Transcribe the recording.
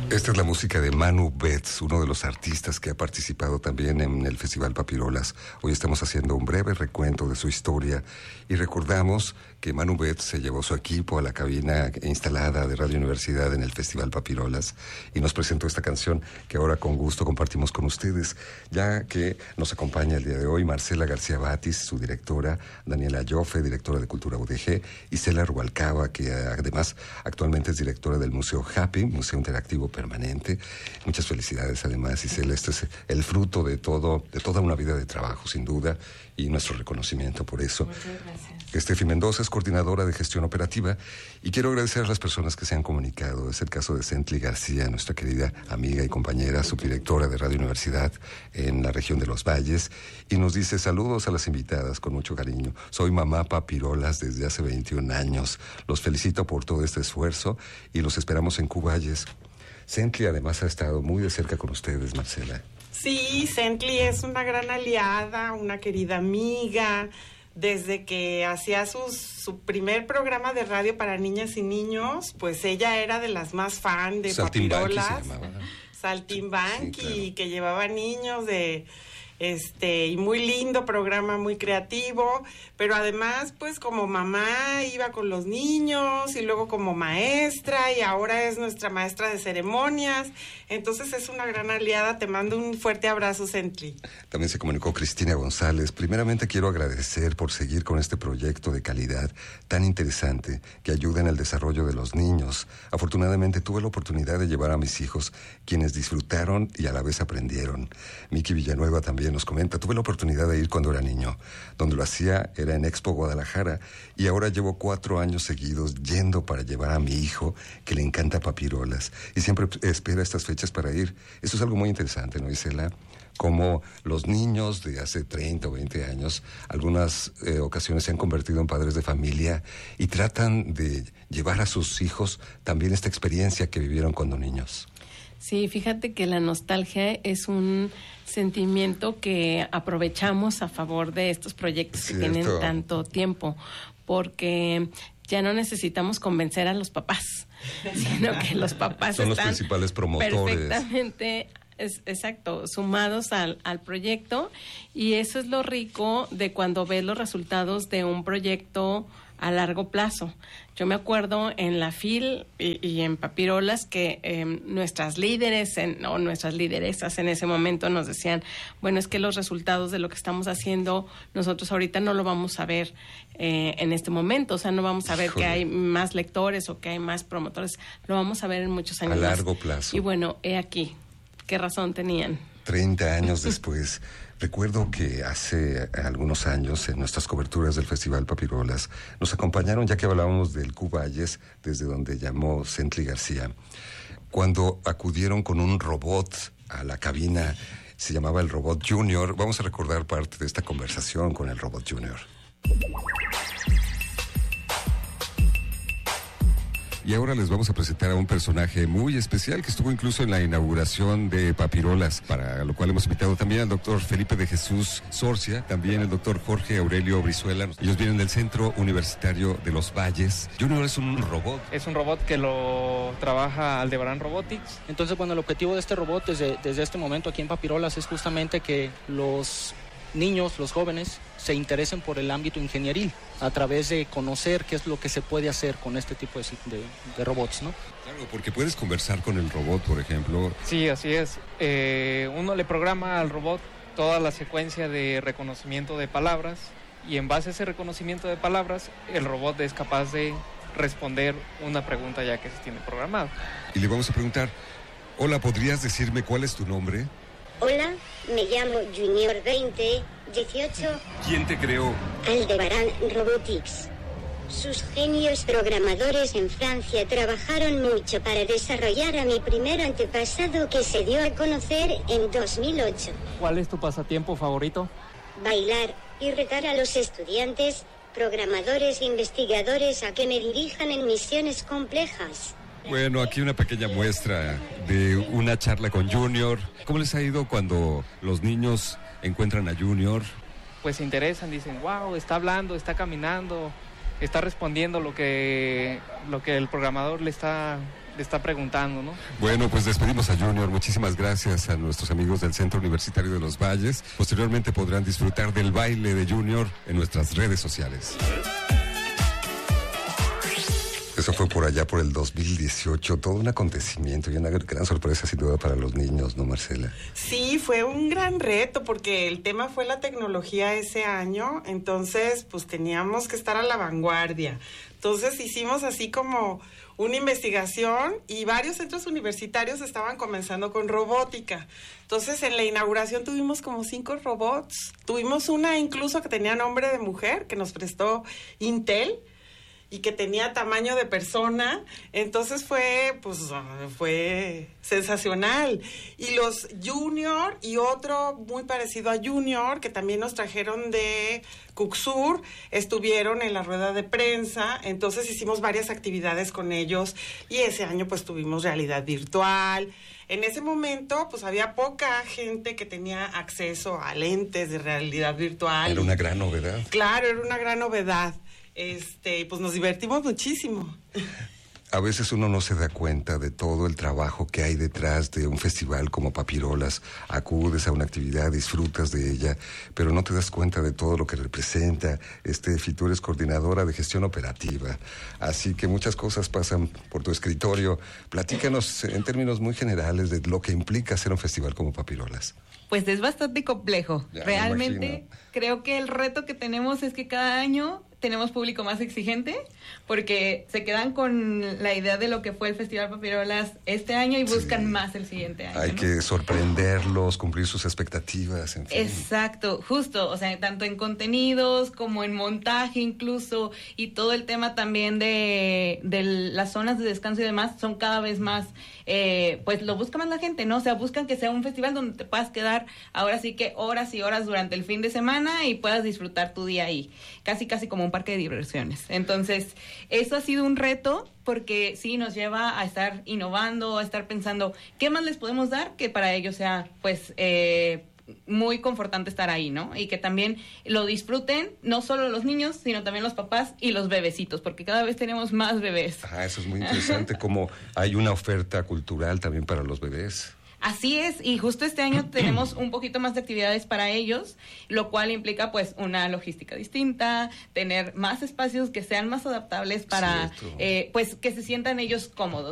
Esta es la música de Manu Betts, uno de los artistas que ha participado también en el Festival Papirolas. Hoy estamos haciendo un breve recuento de su historia y recordamos que Manu Betts se llevó su equipo a la cabina instalada de Radio Universidad en el Festival Papirolas y nos presentó esta canción que ahora con gusto compartimos con ustedes, ya que nos acompaña el día de hoy Marcela García Batis, su directora, Daniela Joffe, directora de Cultura UDG, y Cela Rubalcaba, que además actualmente es directora del Museo Happy, Museo Interactivo Permanente. Muchas felicidades además, Isela. Esto es el fruto de toda una vida de trabajo, sin duda, y nuestro reconocimiento por eso. Muchas gracias. Estefi Mendoza es coordinadora de gestión operativa y quiero agradecer a las personas que se han comunicado. Es el caso de Cently García, nuestra querida amiga y compañera, subdirectora de Radio Universidad en la región de Los Valles, y nos dice: saludos a las invitadas con mucho cariño. Soy mamá Papirolas desde hace 21 años. Los felicito por todo este esfuerzo y los esperamos en Cuballes. Cently además ha estado muy de cerca con ustedes, Marcela. Sí, Cently es una gran aliada, una querida amiga. Desde que hacía su primer programa de radio para niñas y niños, pues ella era de las más fan de Papirolas. Saltimbanqui, sí, claro. Que llevaba niños y muy lindo programa, muy creativo, pero además pues como mamá iba con los niños y luego como maestra y ahora es nuestra maestra de ceremonias, entonces es una gran aliada. Te mando un fuerte abrazo, Cently. También se comunicó Cristina González. Primeramente quiero agradecer por seguir con este proyecto de calidad tan interesante que ayuda en el desarrollo de los niños. Afortunadamente tuve la oportunidad de llevar a mis hijos, quienes disfrutaron y a la vez aprendieron. Miki Villanueva también nos comenta: tuve la oportunidad de ir cuando era niño. Donde lo hacía era en Expo Guadalajara y ahora llevo 4 años seguidos yendo para llevar a mi hijo, que le encanta Papirolas y siempre espera estas fechas para ir. Eso es algo muy interesante, ¿no, Isela? Como los niños de hace 30 o 20 años, algunas ocasiones se han convertido en padres de familia y tratan de llevar a sus hijos también esta experiencia que vivieron cuando niños. Sí, fíjate que la nostalgia es un sentimiento que aprovechamos a favor de estos proyectos que tienen tanto tiempo, porque ya no necesitamos convencer a los papás, sino que los papás son están los principales promotores. Perfectamente, exacto, sumados al proyecto, y eso es lo rico de cuando ves los resultados de un proyecto a largo plazo. Yo me acuerdo en la FIL y en Papirolas que nuestras líderes o nuestras lideresas en ese momento nos decían: bueno, es que los resultados de lo que estamos haciendo nosotros ahorita no lo vamos a ver en este momento, o sea, no vamos a ver que hay más lectores o que hay más promotores, lo vamos a ver en muchos años a largo plazo. Y bueno, he aquí, qué razón tenían. 30 años después. Recuerdo que hace algunos años, en nuestras coberturas del Festival Papirolas, nos acompañaron, ya que hablábamos del Cuballes, desde donde llamó Cently García, cuando acudieron con un robot a la cabina. Se llamaba el Robot Junior. Vamos a recordar parte de esta conversación con el Robot Junior. Y ahora les vamos a presentar a un personaje muy especial que estuvo incluso en la inauguración de Papirolas, para lo cual hemos invitado también al doctor Felipe de Jesús Sorcia, también el doctor Jorge Aurelio Brizuela. Ellos vienen del Centro Universitario de Los Valles. Junior es un robot. Es un robot que lo trabaja Aldebarán Robotics. Entonces, bueno, el objetivo de este robot desde este momento aquí en Papirolas es justamente que los niños, los jóvenes, se interesen por el ámbito ingenieril a través de conocer qué es lo que se puede hacer con este tipo de robots, ¿no? Claro, porque puedes conversar con el robot, por ejemplo. Sí, así es. Uno le programa al robot toda la secuencia de reconocimiento de palabras y en base a ese reconocimiento de palabras, el robot es capaz de responder una pregunta ya que se tiene programado. Y le vamos a preguntar: hola, ¿podrías decirme cuál es tu nombre? Hola, me llamo Junior 2018. ¿Quién te creó? Aldebarán Robotics. Sus genios programadores en Francia trabajaron mucho para desarrollar a mi primer antepasado, que se dio a conocer en 2008. ¿Cuál es tu pasatiempo favorito? Bailar y retar a los estudiantes, programadores e investigadores a que me dirijan en misiones complejas. Bueno, aquí una pequeña muestra de una charla con Junior. ¿Cómo les ha ido cuando los niños encuentran a Junior? Pues se interesan, dicen: wow, está hablando, está caminando, está respondiendo lo que el programador le está está preguntando, ¿no? Bueno, pues despedimos a Junior. Muchísimas gracias a nuestros amigos del Centro Universitario de los Valles. Posteriormente podrán disfrutar del baile de Junior en nuestras redes sociales. Eso fue por allá por el 2018, todo un acontecimiento y una gran sorpresa sin duda para los niños, ¿no, Marcela? Sí, fue un gran reto porque el tema fue la tecnología ese año, entonces pues teníamos que estar a la vanguardia. Entonces hicimos así como una investigación y varios centros universitarios estaban comenzando con robótica. Entonces en la inauguración tuvimos como 5 robots, tuvimos una incluso que tenía nombre de mujer que nos prestó Intel, y que tenía tamaño de persona, entonces fue sensacional. Y los Junior y otro muy parecido a Junior, que también nos trajeron de Cucsur, estuvieron en la rueda de prensa, entonces hicimos varias actividades con ellos, y ese año pues tuvimos realidad virtual. En ese momento, pues había poca gente que tenía acceso a lentes de realidad virtual. Era una gran novedad. Claro, era una gran novedad. Pues nos divertimos muchísimo. A veces uno no se da cuenta de todo el trabajo que hay detrás de un festival como Papirolas. Acudes a una actividad, disfrutas de ella, pero no te das cuenta de todo lo que representa. Tú eres coordinadora de gestión operativa, así que muchas cosas pasan por tu escritorio. Platícanos en términos muy generales de lo que implica hacer un festival como Papirolas. Pues es bastante complejo. Ya, realmente creo que el reto que tenemos es que cada año tenemos público más exigente, porque se quedan con la idea de lo que fue el Festival Papirolas este año y buscan más el siguiente año. Hay que sorprenderlos, cumplir sus expectativas, en fin. Exacto, justo, o sea, tanto en contenidos como en montaje incluso, y todo el tema también de las zonas de descanso y demás son cada vez más, pues lo busca más la gente, ¿no? O sea, buscan que sea un festival donde te puedas quedar ahora sí que horas y horas durante el fin de semana y puedas disfrutar tu día ahí, casi como un parque de diversiones. Entonces, eso ha sido un reto porque sí nos lleva a estar innovando, a estar pensando qué más les podemos dar que para ellos sea, pues, muy confortante estar ahí, ¿no? Y que también lo disfruten, no solo los niños, sino también los papás y los bebecitos, porque cada vez tenemos más bebés. Eso es muy interesante, como hay una oferta cultural también para los bebés. Así es, y justo este año tenemos un poquito más de actividades para ellos, lo cual implica pues una logística distinta, tener más espacios que sean más adaptables para pues que se sientan ellos cómodos.